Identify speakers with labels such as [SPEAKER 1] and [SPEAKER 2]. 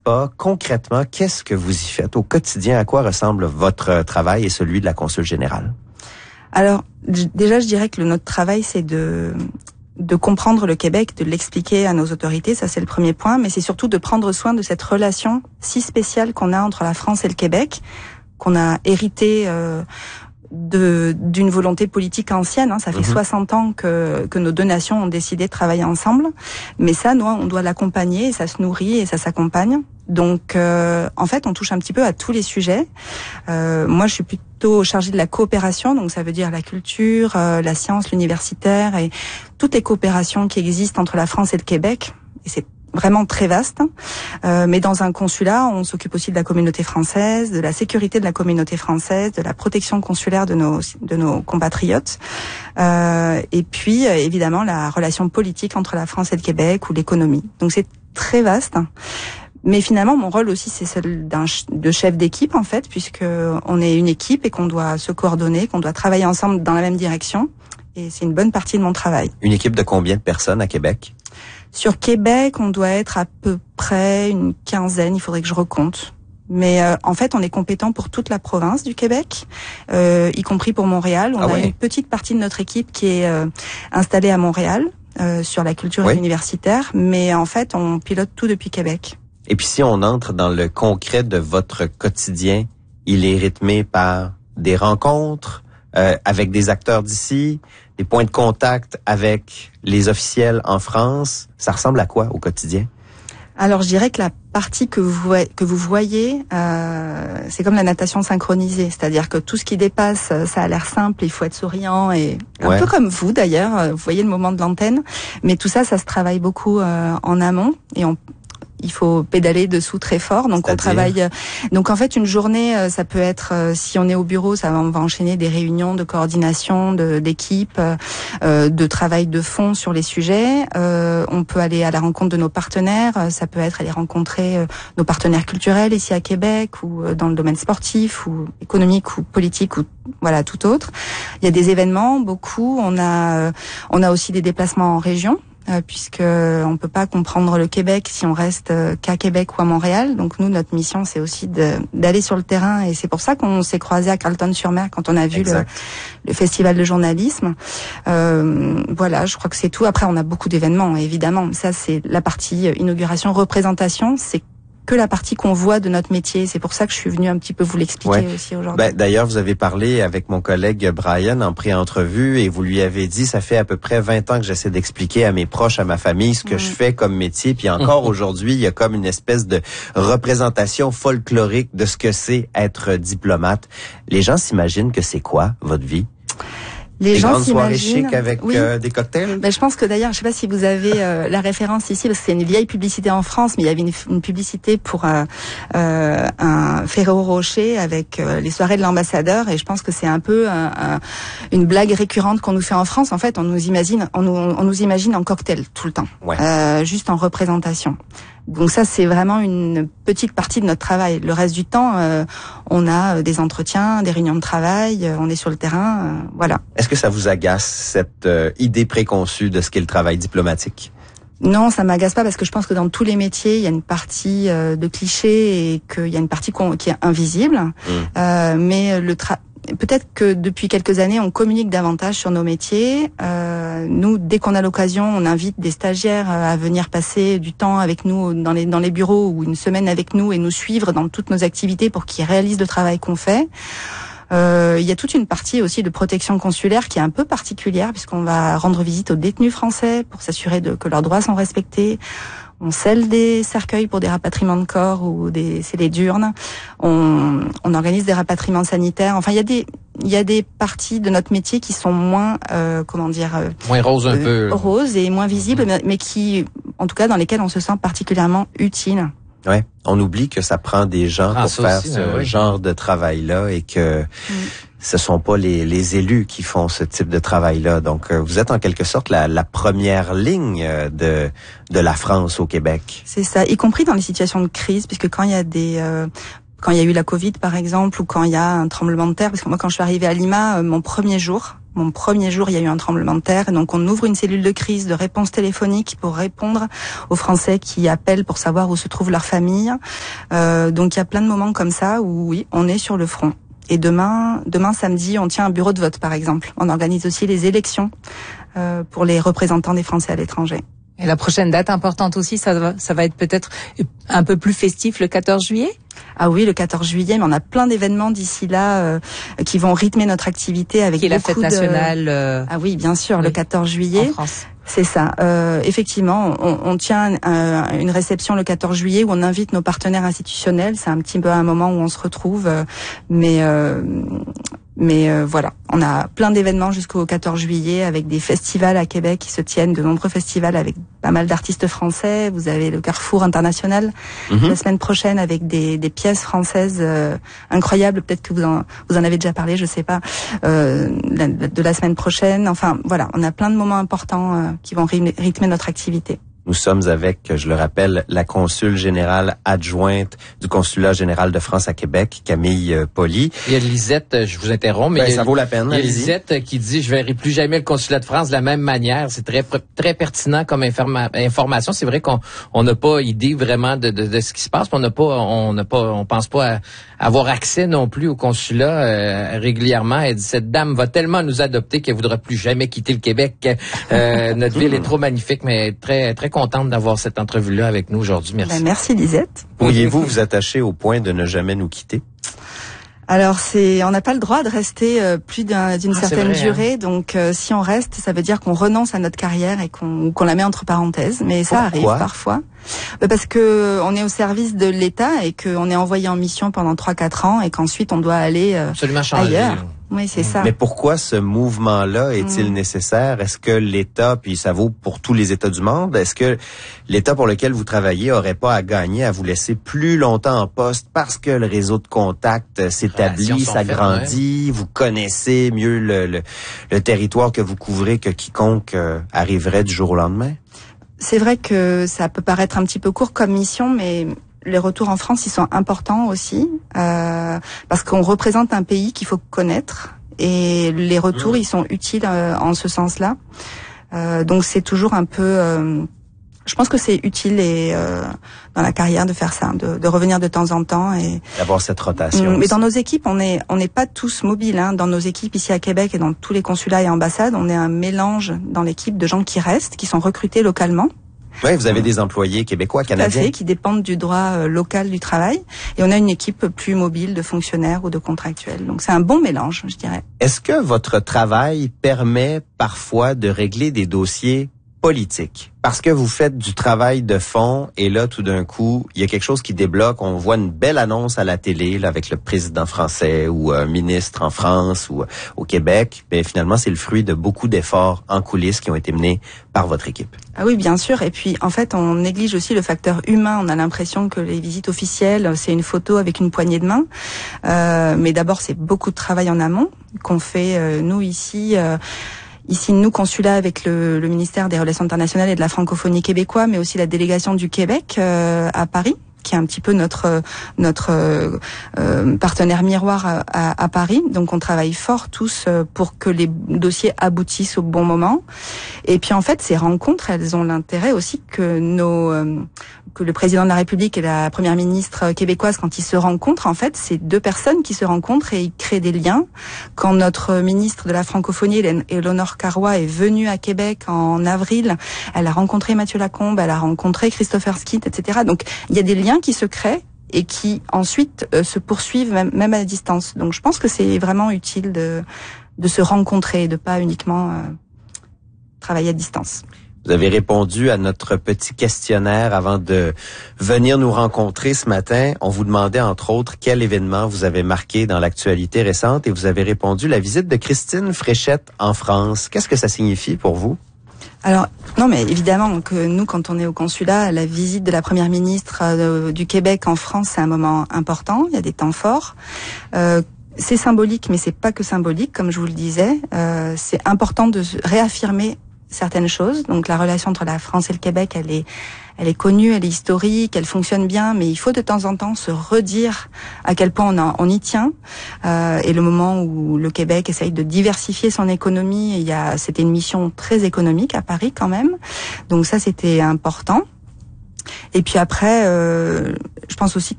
[SPEAKER 1] pas concrètement, qu'est-ce que vous y faites au quotidien? À quoi ressemble votre travail et celui de la consul générale?
[SPEAKER 2] Alors, déjà, je dirais que notre travail, c'est de comprendre le Québec, de l'expliquer à nos autorités, ça c'est le premier point, mais c'est surtout de prendre soin de cette relation si spéciale qu'on a entre la France et le Québec, qu'on a hérité d'une volonté politique ancienne. Ça fait 60 ans que nos deux nations ont décidé de travailler ensemble, mais ça, nous, on doit l'accompagner, et ça se nourrit et ça s'accompagne. Donc, en fait, on touche un petit peu à tous les sujets. Moi, je suis plutôt chargée de la coopération, donc ça veut dire la culture, la science, l'universitaire et toutes les coopérations qui existent entre la France et le Québec. Et c'est vraiment très vaste. Mais dans un consulat, on s'occupe aussi de la communauté française, de la sécurité de la communauté française, de la protection consulaire de nos compatriotes. Et puis, évidemment, la relation politique entre la France et le Québec ou l'économie. Donc, c'est très vaste. Mais finalement, mon rôle aussi, c'est celui de chef d'équipe, en fait, puisque on est une équipe et qu'on doit se coordonner, qu'on doit travailler ensemble dans la même direction. Et c'est une bonne partie de mon travail.
[SPEAKER 1] Une équipe de combien de personnes à Québec?
[SPEAKER 2] Sur Québec, on doit être à peu près une quinzaine, il faudrait que je recompte. Mais en fait, on est compétent pour toute la province du Québec, y compris pour Montréal. On a une petite partie de notre équipe qui est installée à Montréal, sur la culture universitaire, mais en fait, on pilote tout depuis Québec.
[SPEAKER 1] Et puis si on entre dans le concret de votre quotidien, il est rythmé par des rencontres avec des acteurs d'ici, des points de contact avec les officiels en France. Ça ressemble à quoi au quotidien?
[SPEAKER 2] Alors, je dirais que la partie que vous voyez, c'est comme la natation synchronisée. C'est-à-dire que tout ce qui dépasse, ça a l'air simple, il faut être souriant et un peu comme vous d'ailleurs, vous voyez le moment de l'antenne. Mais tout ça, ça se travaille beaucoup en amont et il faut pédaler dessous très fort. Donc on travaille. Donc en fait une journée, ça peut être si on est au bureau, on va enchaîner des réunions de coordination, d'équipe, de travail de fond sur les sujets. On peut aller à la rencontre de nos partenaires. Ça peut être aller rencontrer nos partenaires culturels ici à Québec ou dans le domaine sportif ou économique ou politique ou voilà tout autre. Il y a des événements, beaucoup. On a aussi des déplacements en région. Puisque on peut pas comprendre le Québec si on reste qu'à Québec ou à Montréal. Donc nous, notre mission, c'est aussi d'aller sur le terrain, et c'est pour ça qu'on s'est croisés à Carleton-sur-Mer quand on a vu le festival de journalisme. Voilà, je crois que c'est tout. Après, on a beaucoup d'événements, évidemment. Ça, c'est la partie inauguration, représentation. C'est que la partie qu'on voit de notre métier. C'est pour ça que je suis venue un petit peu vous l'expliquer aussi aujourd'hui.
[SPEAKER 1] D'ailleurs, vous avez parlé avec mon collègue Brian en pré-entrevue et vous lui avez dit, ça fait à peu près 20 ans que j'essaie d'expliquer à mes proches, à ma famille, ce que je fais comme métier. Puis encore aujourd'hui, il y a comme une espèce de représentation folklorique de ce que c'est être diplomate. Les gens s'imaginent que c'est quoi, votre vie?
[SPEAKER 2] Les gens
[SPEAKER 1] grandes soirées
[SPEAKER 2] s'imaginent
[SPEAKER 1] chic avec des cocktails.
[SPEAKER 2] Je pense que d'ailleurs, je sais pas si vous avez la référence ici, parce que c'est une vieille publicité en France, mais il y avait une publicité pour un Ferrero Rocher avec les soirées de l'ambassadeur, et je pense que c'est un peu une blague récurrente qu'on nous fait en France. En fait, on nous imagine en cocktail tout le temps, juste en représentation. Donc ça, c'est vraiment une petite partie de notre travail. Le reste du temps, on a des entretiens, des réunions de travail, on est sur le terrain, voilà. Est-ce
[SPEAKER 1] que ça vous agace, cette idée préconçue de ce qu'est le travail diplomatique?
[SPEAKER 2] Non, ça m'agace pas, parce que je pense que dans tous les métiers, il y a une partie de clichés et qu'il y a une partie qui est invisible. Mais peut-être que depuis quelques années, on communique davantage sur nos métiers. Nous, dès qu'on a l'occasion, on invite des stagiaires à venir passer du temps avec nous dans les bureaux, ou une semaine avec nous, et nous suivre dans toutes nos activités pour qu'ils réalisent le travail qu'on fait. Il y a toute une partie aussi de protection consulaire qui est un peu particulière, puisqu'on va rendre visite aux détenus français pour s'assurer que leurs droits sont respectés. On scelle des cercueils pour des rapatriements de corps ou des scellés d'urnes. On organise des rapatriements sanitaires. Enfin, il y a des parties de notre métier qui sont moins,
[SPEAKER 3] moins roses un peu.
[SPEAKER 2] Roses et moins visibles, mais qui, en tout cas, dans lesquelles on se sent particulièrement utile.
[SPEAKER 1] Ouais, on oublie que ça prend des gens pour faire aussi, ce genre de travail-là, et que ce sont pas les élus qui font ce type de travail-là. Donc, vous êtes en quelque sorte la première ligne de la France au Québec.
[SPEAKER 2] C'est ça, y compris dans les situations de crise, puisque quand il y a quand il y a eu la Covid, par exemple, ou quand il y a un tremblement de terre, parce que moi, quand je suis arrivée à Lima, mon premier jour, Mon premier jour, il y a eu un tremblement de terre, et donc on ouvre une cellule de crise de réponse téléphonique pour répondre aux Français qui appellent pour savoir où se trouve leur famille. Donc il y a plein de moments comme ça où oui, on est sur le front. Et demain samedi, on tient un bureau de vote, par exemple. On organise aussi les élections pour les représentants des Français à l'étranger.
[SPEAKER 4] Et la prochaine date importante aussi, ça va être peut-être un peu plus festif, le 14 juillet ?
[SPEAKER 2] Ah oui, le 14 juillet, mais on a plein d'événements d'ici là qui vont rythmer notre activité avec
[SPEAKER 4] qui est la fête nationale.
[SPEAKER 2] Ah oui, bien sûr, oui. Le 14 juillet.
[SPEAKER 4] En France.
[SPEAKER 2] C'est ça. Effectivement, on tient une réception le 14 juillet où on invite nos partenaires institutionnels. C'est un petit peu un moment où on se retrouve, mais voilà, on a plein d'événements jusqu'au 14 juillet avec des festivals à Québec qui se tiennent, de nombreux festivals avec pas mal d'artistes français. Vous avez le Carrefour International la semaine prochaine avec des pièces françaises incroyables. Peut-être que vous en avez déjà parlé, je sais pas, de la semaine prochaine. Enfin, voilà, on a plein de moments importants qui vont rythmer notre activité.
[SPEAKER 1] Nous sommes avec, je le rappelle, la consul générale adjointe du Consulat général de France à Québec, Camille Pauly.
[SPEAKER 3] Il y a Lisette, je vous interromps, mais
[SPEAKER 1] ça vaut la peine.
[SPEAKER 3] Il y a Lisette qui dit « Je verrai plus jamais le Consulat de France de la même manière ». C'est très pertinent comme information. C'est vrai qu'on n'a pas idée vraiment de ce qui se passe. On pense pas avoir accès non plus au consulat régulièrement. Elle dit « Cette dame va tellement nous adopter qu'elle voudra plus jamais quitter le Québec. Notre ville est trop magnifique, mais très très contente d'avoir cette entrevue-là avec nous aujourd'hui. Merci.
[SPEAKER 2] Merci Lisette.
[SPEAKER 1] Pourriez-vous vous attacher au point de ne jamais nous quitter?
[SPEAKER 2] Alors on n'a pas le droit de rester plus d'une certaine durée, donc si on reste, ça veut dire qu'on renonce à notre carrière et qu'on la met entre parenthèses. Mais ça arrive parfois. Parce que on est au service de l'État et qu'on est envoyé en mission pendant 3-4 ans et qu'ensuite on doit aller ailleurs. Oui, c'est ça.
[SPEAKER 1] Mais pourquoi ce mouvement-là est-il nécessaire? Est-ce que l'État, puis ça vaut pour tous les États du monde, est-ce que l'État pour lequel vous travaillez aurait pas à gagner à vous laisser plus longtemps en poste parce que le réseau de contacts s'établit, s'agrandit, vous connaissez mieux le territoire que vous couvrez que quiconque arriverait du jour au lendemain?
[SPEAKER 2] C'est vrai que ça peut paraître un petit peu court comme mission, mais les retours en France, ils sont importants aussi, parce qu'on représente un pays qu'il faut connaître, et les retours, ils sont utiles en ce sens-là. Donc c'est toujours un peu... je pense que c'est utile dans la carrière de faire ça, de revenir de temps en temps et
[SPEAKER 1] d'avoir cette rotation.
[SPEAKER 2] Mais dans nos équipes, on n'est pas tous mobiles. Dans nos équipes ici à Québec et dans tous les consulats et ambassades, on est un mélange dans l'équipe de gens qui restent, qui sont recrutés localement.
[SPEAKER 1] Oui, vous avez des employés québécois, canadiens.
[SPEAKER 2] Tout à fait, qui dépendent du droit local du travail. Et on a une équipe plus mobile de fonctionnaires ou de contractuels. Donc c'est un bon mélange, je dirais.
[SPEAKER 1] Est-ce que votre travail permet parfois de régler des dossiers politiques? Parce que vous faites du travail de fond et là, tout d'un coup, il y a quelque chose qui débloque. On voit une belle annonce à la télé là, avec le président français ou un ministre en France ou au Québec. Mais finalement, c'est le fruit de beaucoup d'efforts en coulisses qui ont été menés par votre équipe.
[SPEAKER 2] Ah oui, bien sûr. Et puis, en fait, on néglige aussi le facteur humain. On a l'impression que les visites officielles, c'est une photo avec une poignée de main. Mais d'abord, c'est beaucoup de travail en amont qu'on fait, nous, ici... Ici, nous, consulat avec le ministère des Relations internationales et de la francophonie québécois, mais aussi la délégation du Québec à Paris, qui est un petit peu notre partenaire miroir à Paris. Donc, on travaille fort tous pour que les dossiers aboutissent au bon moment. Et puis, en fait, ces rencontres, elles ont l'intérêt aussi que que le président de la République et la première ministre québécoise, quand ils se rencontrent, en fait, c'est deux personnes qui se rencontrent et ils créent des liens. Quand notre ministre de la francophonie, Éléonore Carrois, est venue à Québec en avril, elle a rencontré Mathieu Lacombe, elle a rencontré Christopher Skeet, etc. Donc, il y a des liens qui se créent et qui ensuite se poursuivent même à distance. Donc, je pense que c'est vraiment utile de se rencontrer, de pas uniquement travailler à distance.
[SPEAKER 1] Vous avez répondu à notre petit questionnaire avant de venir nous rencontrer ce matin. On vous demandait, entre autres, quel événement vous avez marqué dans l'actualité récente et vous avez répondu la visite de Christine Fréchette en France. Qu'est-ce que ça signifie pour vous?
[SPEAKER 2] Alors, non, mais évidemment que nous, quand on est au consulat, la visite de la première ministre du Québec en France, c'est un moment important. Il y a des temps forts. C'est symbolique, mais c'est pas que symbolique, comme je vous le disais. C'est important de réaffirmer certaines choses. Donc la relation entre la France et le Québec, elle elle est connue, elle est historique, elle fonctionne bien, mais il faut de temps en temps se redire à quel point on y tient. Et le moment où le Québec essaye de diversifier son économie, c'était une mission très économique à Paris quand même. Donc ça, c'était important. Et puis après, je pense aussi